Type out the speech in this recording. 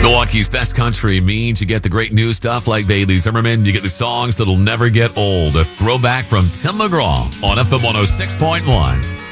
Milwaukee's best country means you get the great new stuff like Bailey Zimmerman. You get the songs that'll never get old. A throwback from Tim McGraw on FM 106.1.